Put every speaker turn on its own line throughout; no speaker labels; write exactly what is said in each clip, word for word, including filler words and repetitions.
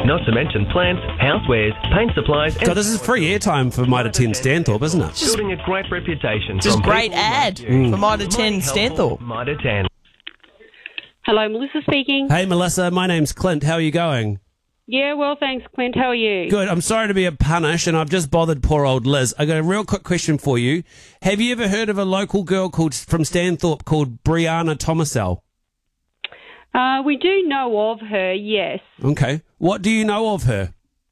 Not to mention plants, housewares, paint supplies, and
So this is free airtime for Mitre ten Stanthorpe, isn't it?
building a great reputation.
Just
from
great
people
ad
like you.
for Mitre ten
Mighty
Stanthorpe.
helpful, Mitre ten.
Hello, Melissa speaking.
Hey, Melissa, my name's Clint. How are you going?
Yeah, well, thanks, Clint. How are you?
Good. I'm sorry to be a punish, and I've just bothered poor old Liz. I got a real quick question for you. Have you ever heard of a local girl called from Stanthorpe called Brianna Thomasell?
Uh, we do know of her, yes.
Okay. What do you know of her?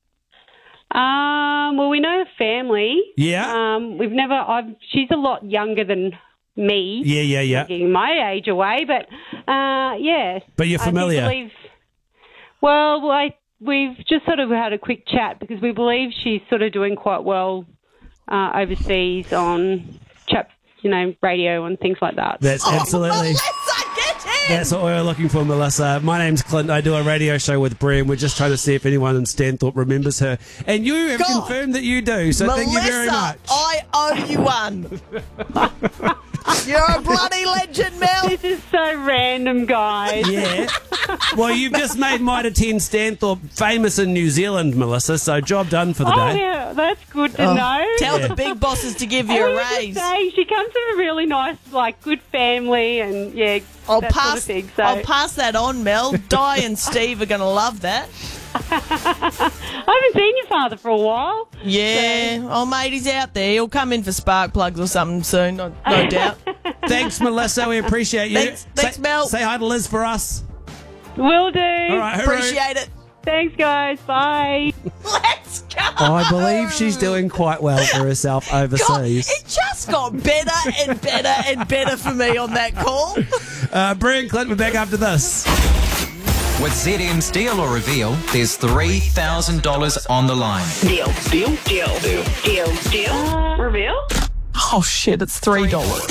Um, well, we know her family.
Yeah?
Um, we've never. I've. She's a lot younger than me.
Yeah, yeah, yeah.
Giving my age away, but uh, yeah.
But you're
I do
familiar.
believe, well, I. We've just sort of had a quick chat because we believe she's sort of doing quite well uh, overseas on chap, you know, radio and things like that.
That's absolutely...
Melissa, get him!
That's what we were looking for, Melissa. My name's Clint. I do a radio show with Brian. We're just trying to see if anyone in Stanthorpe remembers her. And you have
God.
confirmed that you do, so
Melissa,
thank you very much.
I owe you one. You're a bloody legend, Mel.
This is so random, guys.
Yeah. Well, you've just made Mitre ten Stanthorpe famous in New Zealand, Melissa, so job done for the
Oh,
day.
yeah, that's good to know.
Tell
Yeah.
the big bosses to give
I
you a
was just
raise.
saying, she comes from a really nice, like, good family, and yeah,
I'll
that
pass.
sort of thing. So
I'll pass that on, Mel. Di and Steve are going to love that.
I haven't seen your father for a while.
Yeah. Oh, mate, he's out there. He'll come in for spark plugs or something soon. No, no doubt.
Thanks, Melissa. We appreciate you.
Thanks- thanks,
say,
Mel.
Say hi to Liz for us.
Will do.
All right, hooroo.
Appreciate it.
Thanks, guys. Bye.
Let's go.
I believe she's doing quite well for herself
God,
overseas.
it just got better and better and better for me on that call.
Uh, Brian Clint, we're back after this.
With Z M's Deal or Reveal, there's three thousand dollars on the line.
Deal. Deal. Deal. Deal. Deal. Deal.
Uh,
Reveal?
Oh, shit, it's three dollars.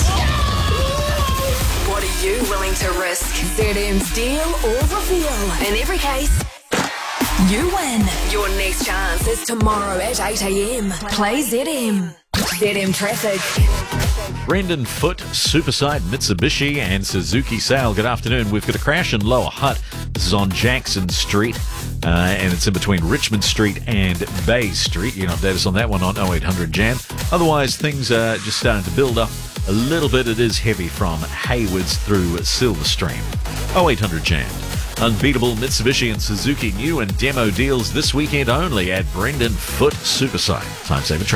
What are you willing to risk? Z M's Deal or Reveal. In every case, you win. Your next chance is tomorrow at eight a.m. Play Z M. Z M Traffic.
Brendan Foote, Superside, Mitsubishi and Suzuki Sale. Good afternoon. We've got a crash in Lower Hutt. This is on Jackson Street, uh, and it's in between Richmond Street and Bay Street. You can update us on that one on oh eight hundred Jam. Otherwise, things are just starting to build up a little bit. It is heavy from Haywards through Silverstream. oh eight hundred Jam. Unbeatable Mitsubishi and Suzuki new and demo deals this weekend only at Brendan Foote Superside. Time saver.